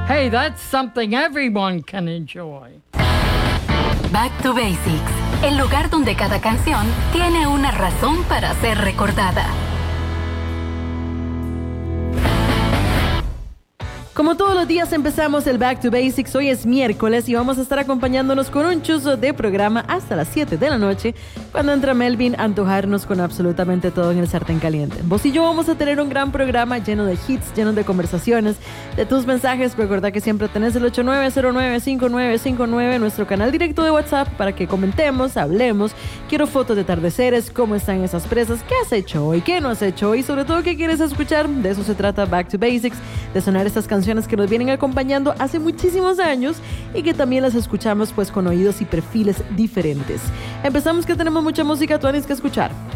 Hey, that's something everyone can enjoy. Back to Basics, el lugar donde cada canción tiene una razón para ser recordada. Como todos los días empezamos el Back to Basics, hoy es miércoles y vamos a estar acompañándonos con un chuzo de programa hasta las 7 de la noche, cuando entra Melvin a antojarnos con absolutamente todo en el sartén caliente. Vos y yo vamos a tener un gran programa lleno de hits, lleno de conversaciones, de tus mensajes. Recordá que siempre tenés el 8909-5959, nuestro canal directo de WhatsApp, para que comentemos, hablemos. Quiero fotos de atardeceres, cómo están esas presas, qué has hecho hoy, qué no has hecho hoy, sobre todo qué quieres escuchar. De eso se trata Back to Basics, de sonar estas canciones que nos vienen acompañando hace muchísimos años y que también las escuchamos pues con oídos y perfiles diferentes. Empezamos, que tenemos mucha música, Tuanis, que escuchar.